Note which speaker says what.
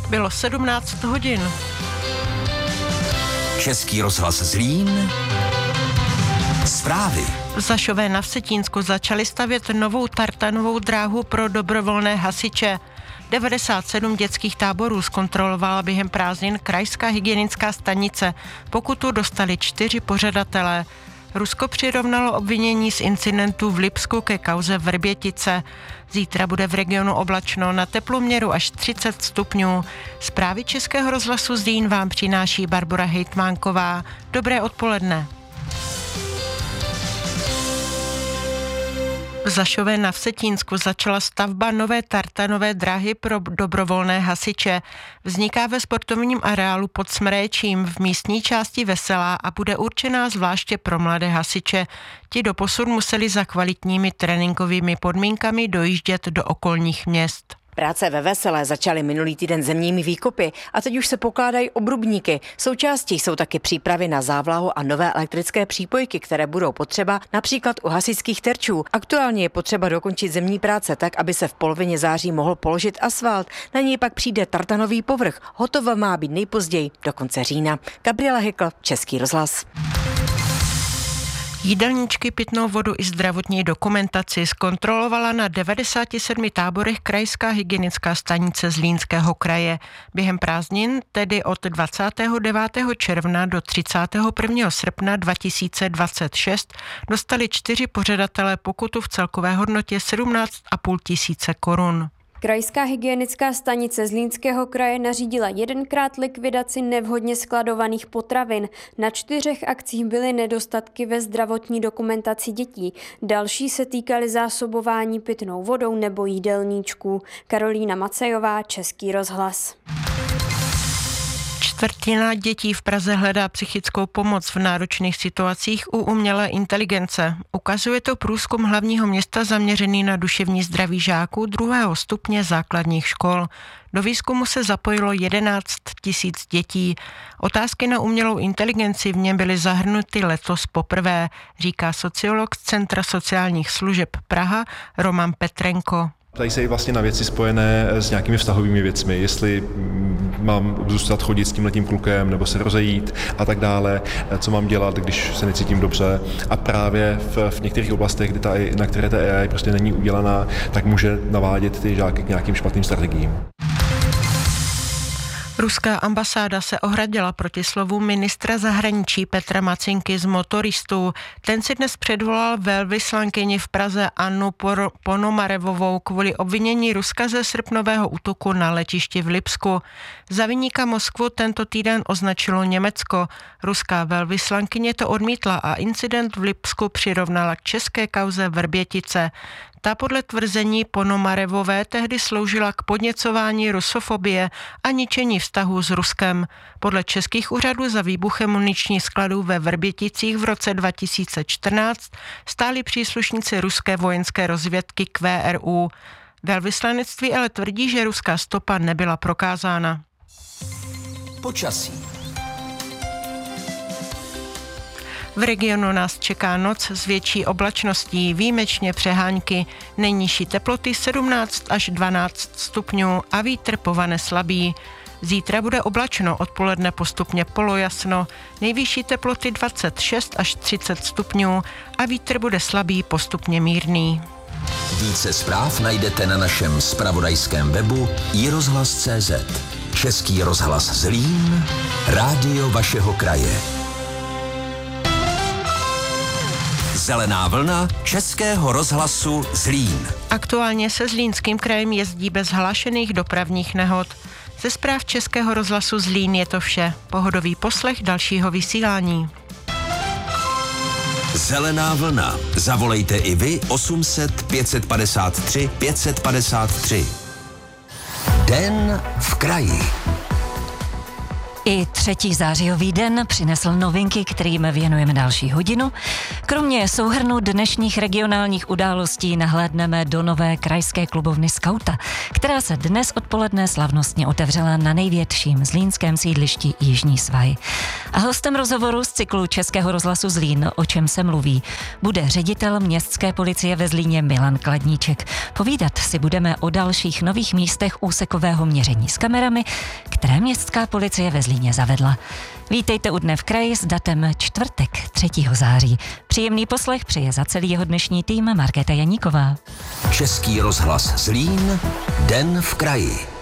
Speaker 1: Bylo 17 hodin.
Speaker 2: Český rozhlas Zlín. Zprávy.
Speaker 1: V Zašové na Vsetínsku začali stavět novou tartanovou dráhu pro dobrovolné hasiče. 97 dětských táborů zkontrolovala během prázdnin krajská hygienická stanice. Pokutu dostali 4 pořadatelé. Rusko přirovnalo obvinění z incidentu v Lipsku ke kauze Vrbětice. Zítra bude v regionu oblačno, na teploměru až 30 stupňů. Zprávy Českého rozhlasu Zlín vám přináší Barbora Hejtmánková. Dobré odpoledne. V Zašové na Vsetínsku začala stavba nové tartanové dráhy pro dobrovolné hasiče. Vzniká ve sportovním areálu pod Smréčím v místní části Veselá a bude určená zvláště pro mladé hasiče. Ti doposud museli za kvalitními tréninkovými podmínkami dojíždět do okolních měst.
Speaker 3: Práce ve Veselé začaly minulý týden zemními výkopy a teď už se pokládají obrubníky. Součástí jsou taky přípravy na závlahu a nové elektrické přípojky, které budou potřeba například u hasičských terčů. Aktuálně je potřeba dokončit zemní práce tak, aby se v polovině září mohl položit asfalt. Na něj pak přijde tartanový povrch. Hotovo má být nejpozději do konce října. Gabriela Hykl, Český rozhlas.
Speaker 1: Jídelníčky, pitnou vodu i zdravotní dokumentaci zkontrolovala na 97 táborech krajská hygienická stanice Zlínského kraje. Během prázdnin, tedy od 29. června do 31. srpna 2026, dostali 4 pořadatelé pokutu v celkové hodnotě 17,5 tisíce korun.
Speaker 4: Krajská hygienická stanice Zlínského kraje nařídila 1krát likvidaci nevhodně skladovaných potravin. Na 4 akcích byly nedostatky ve zdravotní dokumentaci dětí. Další se týkaly zásobování pitnou vodou nebo jídelníčků. Karolína Macejová, Český rozhlas.
Speaker 1: Čtvrtina dětí v Praze hledá psychickou pomoc v náročných situacích u umělé inteligence. Ukazuje to průzkum hlavního města zaměřený na duševní zdraví žáků 2. stupně základních škol. Do výzkumu se zapojilo 11 000 dětí. Otázky na umělou inteligenci v něm byly zahrnuty letos poprvé, říká sociolog z Centra sociálních služeb Praha Roman Petrenko.
Speaker 5: Ptají se i vlastně na věci spojené s nějakými vztahovými věcmi, jestli mám zůstat chodit s tímhletím klukem nebo se rozejít a tak dále, co mám dělat, když se necítím dobře. A právě v některých oblastech, na které ta AI prostě není udělaná, tak může navádět ty žáky k nějakým špatným strategiím.
Speaker 1: Ruská ambasáda se ohradila proti slovům ministra zahraničí Petra Macinky z motoristů. Ten si dnes předvolal velvyslankyni v Praze Annu Ponomarevovou kvůli obvinění Ruska ze srpnového útoku na letišti v Lipsku. Za viníka Moskvu tento týden označilo Německo. Ruská velvyslankyně to odmítla a incident v Lipsku přirovnala k české kauze Vrbětice. Ta podle tvrzení Ponomarevové tehdy sloužila k podněcování rusofobie a ničení vztahů s Ruskem. Podle českých úřadů za výbuchem muničních skladů ve Vrběticích v roce 2014 stáli příslušníci ruské vojenské rozvědky QRU. Velvyslanectví ale tvrdí, že ruská stopa nebyla prokázána.
Speaker 2: Počasí.
Speaker 1: V regionu nás čeká noc s větší oblačností, výjimečně přehánky, nejnižší teploty 17 až 12 stupňů a vítr povane slabý. Zítra bude oblačno, odpoledne postupně polojasno, nejvyšší teploty 26 až 30 stupňů a vítr bude slabý, postupně mírný.
Speaker 2: Více zpráv najdete na našem zpravodajském webu iRozhlas.cz. Český rozhlas Zlín, rádio vašeho kraje. Zelená vlna Českého rozhlasu Zlín.
Speaker 1: Aktuálně se Zlínským krajem jezdí bez hlášených dopravních nehod. Ze zpráv Českého rozhlasu Zlín je to vše. Pohodový poslech dalšího vysílání.
Speaker 2: Zelená vlna. Zavolejte i vy 800 553 553. Den v kraji.
Speaker 6: I 3. zářijový den přinesl novinky, kterým věnujeme další hodinu. Kromě souhrnu dnešních regionálních událostí nahlédneme do nové krajské klubovny Skauta, která se dnes odpoledne slavnostně otevřela na největším zlínském sídlišti Jižní svaj. A hostem rozhovoru z cyklu Českého rozhlasu Zlín, O čem se mluví, bude ředitel městské policie ve Zlíně Milan Kladníček. Povídat si budeme o dalších nových místech úsekového měření s kamerami, které městská policie ve Zlíně zavedla. Vítejte u Dne v kraji s datem čtvrtek 3. září. Příjemný poslech přeje za celý jeho dnešní tým Markéta Janíková.
Speaker 2: Český rozhlas Zlín, Den v kraji.